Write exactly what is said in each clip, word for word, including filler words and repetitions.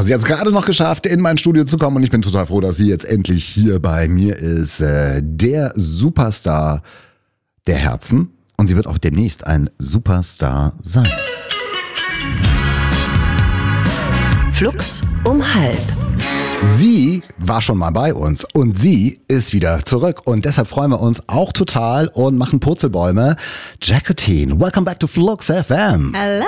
Sie hat es gerade noch geschafft, in mein Studio zu kommen und ich bin total froh, dass sie jetzt endlich hier bei mir ist. Äh, der Superstar der Herzen und sie wird auch demnächst ein Superstar sein. Flux um halb. Sie war schon mal bei uns und sie ist wieder zurück und deshalb freuen wir uns auch total und machen Purzelbäume. Jacqueline, welcome back to Flux F M. Hello.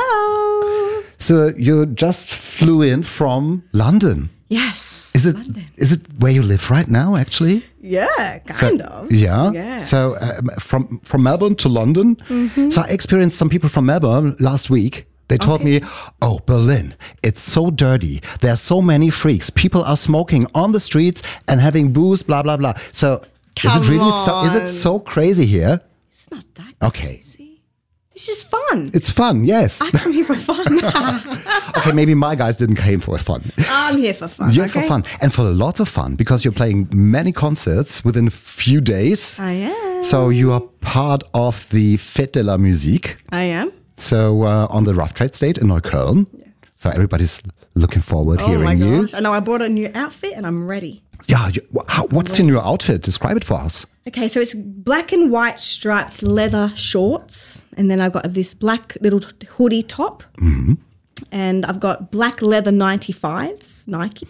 So you just flew in from London. Yes. Is it London. is it where you live right now actually? Yeah, kind so, of. Yeah. Yeah. So um, from from Melbourne to London. Mm-hmm. So I experienced some people from Melbourne last week. They told okay. me, oh, Berlin, it's so dirty. There are so many freaks. People are smoking on the streets and having booze, blah, blah, blah. So Come is it really on. so, is it so crazy here? It's not that Okay. crazy. It's just fun. It's fun, yes. I come here for fun. Okay, maybe my guys didn't came for fun. I'm here for fun. You're okay? for fun and for lots of fun because you're playing many concerts within a few days. I am. So you are part of the Fête de la Musique. I am. So uh, on the Rough Trade State in Neukölln. Yes. So everybody's looking forward Oh hearing my you. gosh. I know I bought a new outfit and I'm ready. Yeah, you, how, what's in your outfit? Describe it for us. Okay, so it's black and white striped leather shorts. And then I've got this black little hoodie top. Mm-hmm. And I've got black leather ninety-fives, Nike.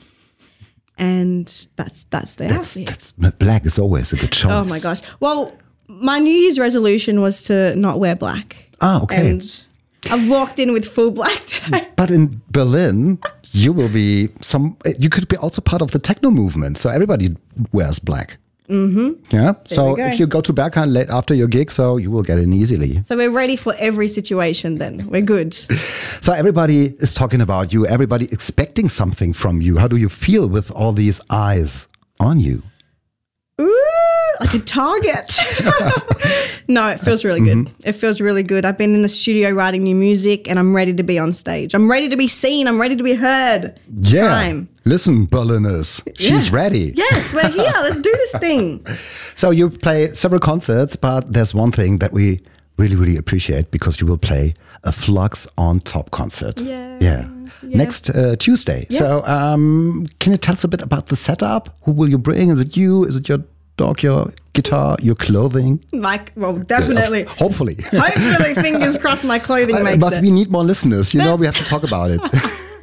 And that's that's the That's, outfit. that's, black is always a good choice. Oh my gosh. Well, my New Year's resolution was to not wear black. Ah, okay. And I've walked in with full black today. But in Berlin, you will be some. You could be also part of the techno movement. So everybody wears black. Mm-hmm. Yeah. So we go. if you go to Berghain late after your gig, so you will get in easily. So we're ready for every situation then. We're good. So everybody is talking about you. Everybody expecting something from you. How do you feel with all these eyes on you? Ooh, like a target. No, it feels really good. Mm-hmm. It feels really good. I've been in the studio writing new music and I'm ready to be on stage. I'm ready to be seen. I'm ready to be heard. It's yeah. time. Listen, Berliners. She's Yeah. ready. Yes, we're here. Let's do this thing. So you play several concerts, but there's one thing that we really, really appreciate because you will play a Flux on Top concert. Yeah. Yeah. Yes. Next uh, Tuesday. Yeah. So um, can you tell us a bit about the setup? Who will you bring? Is it you? Is it your dog, your guitar, your clothing? Like, well, definitely. Hopefully. Hopefully, fingers crossed, my clothing Uh, makes but it. we need more listeners. You know, we have to talk about it.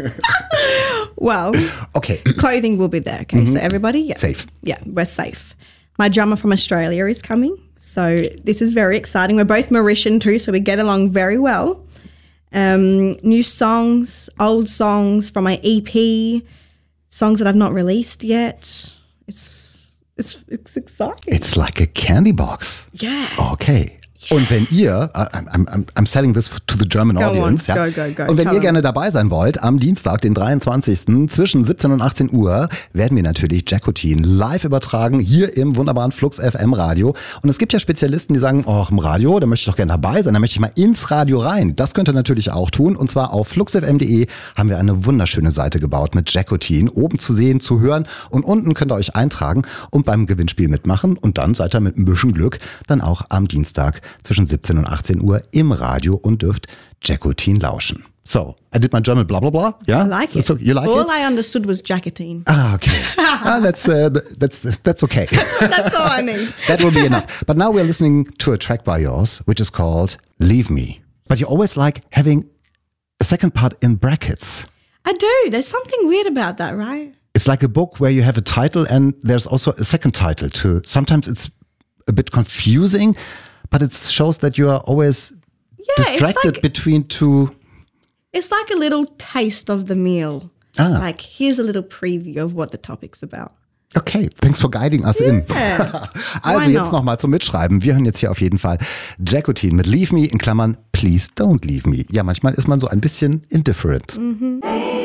Well, Okay. clothing will be there. Okay, so everybody, yeah, Safe. Yeah, we're safe. My drummer from Australia is coming, so this is very exciting. We're both Mauritian too, so we get along very well. Um, new songs, old songs from my E P, songs that I've not released yet. It's it's it's exciting. It's like a candy box. yeah. Okay. Und wenn ihr, uh, I'm, I'm, I'm selling this to the German Go audience, on. ja? Go, go, go. Und wenn Tell ihr them. gerne dabei sein wollt, am Dienstag, den dreiundzwanzigsten zwischen siebzehn und achtzehn Uhr, werden wir natürlich Jacqueline live übertragen, hier im wunderbaren Flux F M Radio. Und es gibt ja Spezialisten, die sagen, oh, im Radio, da möchte ich doch gerne dabei sein, da möchte ich mal ins Radio rein. Das könnt ihr natürlich auch tun. Und zwar auf flux f m punkt de haben wir eine wunderschöne Seite gebaut mit Jacqueline. Oben zu sehen, zu hören und unten könnt ihr euch eintragen und beim Gewinnspiel mitmachen. Und dann seid ihr mit ein bisschen Glück dann auch am Dienstag zwischen siebzehn und achtzehn Uhr im Radio und dürft Jacqueline lauschen. So, I did my German blah blah blah. Yeah, I like so, it. So you like All it? I understood was Jacqueline. Ah, okay. ah, that's uh, that's that's okay. That's all I need. That will be enough. But now we're listening to a track by yours, which is called "Leave Me." But you always like having a second part in brackets. I do. There's something weird about that, right? It's like a book where you have a title and there's also a second title too. Sometimes it's a bit confusing, but it shows that you are always Yeah, it's distracted like- between two. It's like a little taste of the meal. Ah. Like, here's a little preview of what the topic's about. Okay, thanks for guiding us in. Yeah. Also Why jetzt not? nochmal zum Mitschreiben. Wir hören jetzt hier auf jeden Fall Jacqueline mit Leave Me in Klammern Please Don't Leave Me. Ja, manchmal ist man so ein bisschen indifferent. Mhm.